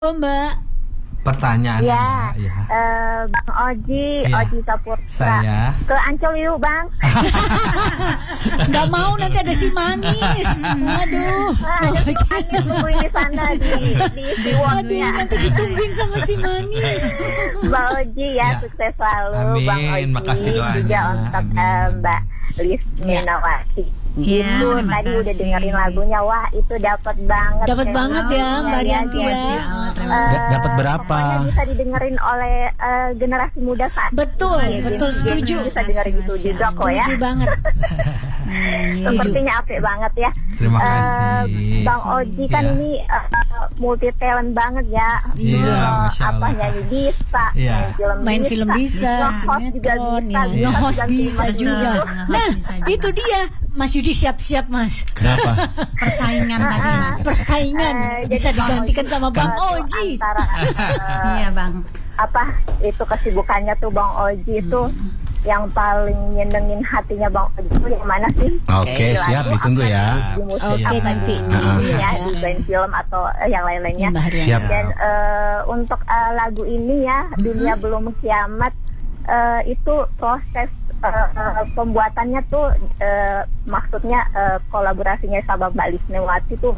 Oh, Mbak. Pertanyaan ya, ya. Bang Oji, Ya. Oji Saputra. Saya. Ke Ancol yuk, Bang. Nggak mau, nanti ada si manis. Aduh. Ada Anis nungguin di sana di Aduh, Wonnya. nanti ditungguin sama si manis. Bang Oji ya, Ya. sukses selalu. Amin, Bang Oji. makasih doanya. Juga untuk Amin. Mbak Lis Ya. Minawati. Iya, Itu terima tadi udah kasih. dengerin lagunya, wah itu dapat banget. Dapat banget ya, Mbak Rianti ya. Dapat berapa? Pokoknya bisa didengerin oleh generasi muda saat Betul, ini. betul, Jadi setuju. bisa dengerin itu juga kok ya. Setuju banget. Setuju. Sepertinya apik banget ya. Terima kasih. Bang Oji kan Ya. ini multi talent banget ya. Iya, Masya Apa Allah. nyanyi bisa, Iya. Main film bisa, nge-host juga sinetron bisa, ya. Nge-host ganti bisa mas juga. Nge-host Nah, bisa juga. itu dia. Mas Yudi siap-siap, Mas. Kenapa? Persaingan tadi, Mas. Persaingan bisa jadi Bang digantikan Oji sama Bang tuh Oji. Antara Iya, Bang. apa itu kesibukannya tuh Bang Oji itu yang paling nyenengin hatinya Bang Oji itu yang mana sih? Oke, Di siap, lagu ditunggu apa, ya. di musik Oke, apa, nanti di di ini ya, baca. di band film atau yang lain-lainnya. Mbak Rianti. Siap. Dan untuk lagu ini ya, Dunia Belum Kiamat, itu proses pembuatannya tuh maksudnya kolaborasinya sama Mbak Lisnewati tuh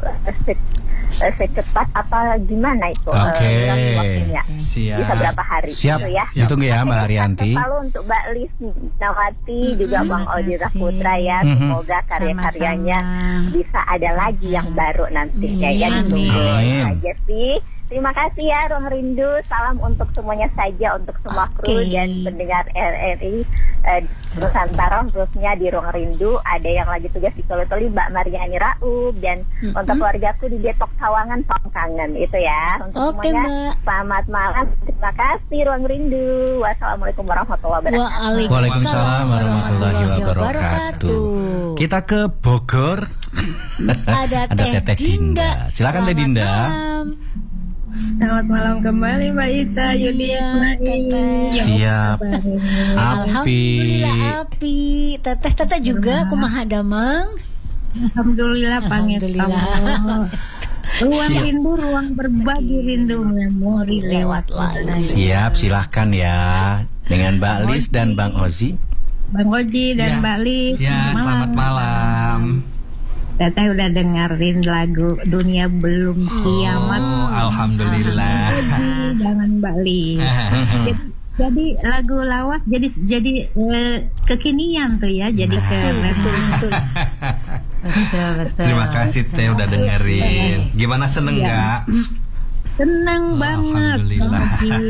secepat apa gimana itu Oke. waktunya? Siap. Bisa berapa hari? Siap, Gitu ya. ditunggu ya Mbak Rianti. Lalu untuk Mbak Lisnawati juga Bang Oji kasih. Saputra ya, semoga karya-karyanya Sama-sama. bisa ada lagi yang baru nantinya ya. Amin. Ditunggu Amin. aja sih. Terima kasih ya Ruang Rindu. Salam untuk semuanya saja, untuk semua kru Oke. dan pendengar RRI Nusantara, khususnya di Ruang Rindu. Ada yang lagi tugas di Toli-Toli, Mbak Mariani Raub, dan untuk keluargaku di Depok Sawangan, Pangkangen itu ya. Untuk Oke, semuanya, Mbak. selamat malam. Terima kasih Ruang Rindu. Wassalamualaikum warahmatullahi wabarakatuh. Waalaikumsalam warahmatullahi wabarakatuh. Kita ke Bogor. Ada Teh Dinda. Silakan Teh Selamat Dinda. malam. Selamat malam kembali Mbak Ita, Yudi, Iya, Ismail. Teteh. Siap. Api. Alhamdulillah api. Teteh juga kumaha damang. Alhamdulillah pangestu. Alhamdulillah. Ruang Siap. rindu, ruang berbagi rindu, memori Lewat lagi. Siap, silahkan ya. Dengan Mbak Lis dan Bang Ozi. Bang Oji dan Ya. Mbak Lis. Ya, selamat malam. Teteh udah dengerin lagu Dunia Belum Kiamat. Oh, alhamdulillah. Jangan Mbak Lis. Jadi lagu lawas jadi kekinian tuh ya, jadi keren. Betul. Betul. Terima kasih Teh udah dengerin. Gimana, seneng nggak? Seneng banget. Alhamdulillah.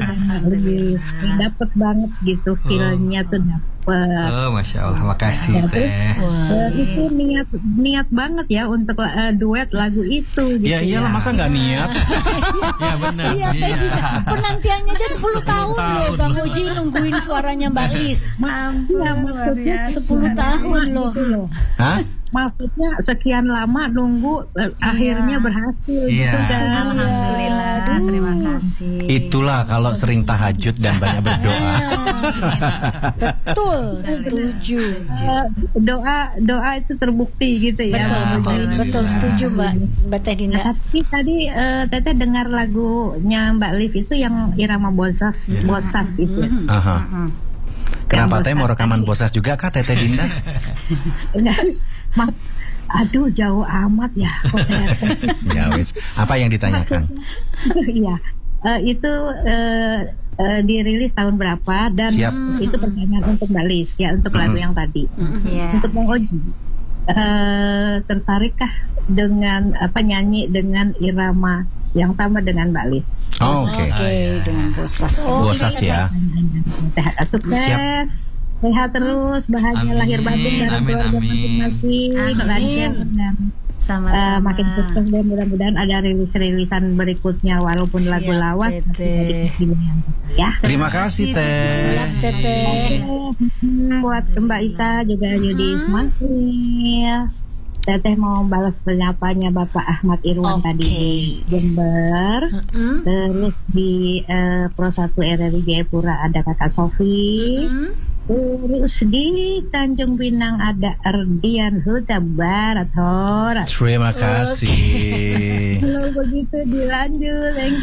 Dapet banget gitu feelnya tuh dapet. Oh, Masya Allah, makasih Teh. Itu niat banget ya untuk duet lagu itu gitu. Ya iyalah, masa nggak niat? Ya benar. Iya, Teh Dinda. Penantiannya aja 10 tahun loh Bang Oji nungguin suaranya Mbak Lis. Ya, maksudnya 10 tahun loh. Hah? Maksudnya sekian lama nunggu akhirnya berhasil Iya. gitu kan. Alhamdulillah. Aduh. Terima kasih. Itulah kalau sering tahajud dan banyak berdoa. Betul, setuju. Doa itu terbukti gitu ya. Betul, setuju Mbak Teh Dinda. Tapi tadi Teteh dengar lagunya Mbak Lis itu yang irama bosas itu. Aha. Kenapa Teh mau rekaman bosas juga kah Teteh Dinda? Aduh jauh amat ya. Ya wis. Apa yang ditanyakan? Iya, itu dirilis tahun berapa dan Siap. itu pertanyaan untuk Mbak Lis ya, untuk lagu yang tadi. Iya. Untuk Bang Oji, tertarikkah dengan nyanyi dengan irama yang sama dengan Mbak Lis? Oh, Oke. Oke, dengan bosas. Bosas ya. Sukses, sehat terus, bahagia Amin, lahir batin dari amin, keluarga amin. masing-masing, lancar dan Sama-sama. makin sukses dan mudah-mudahan ada rilis-rilisan berikutnya walaupun Siap, lagu lawas Teteh. ya. Terima kasih Teh. Siap, Teteh. Buat Mbak Ita juga Yudi Ismail. Teteh mau balas penyapanya Bapak Ahmad Irwan Oke. tadi di Jember. Terus di Pro 1 RRI Jayapura ada Kakak Sofi. Terus di Tanjung Pinang ada Ardian Huta Barat Horas. Terima kasih. Kalau begitu dilanjut. Thank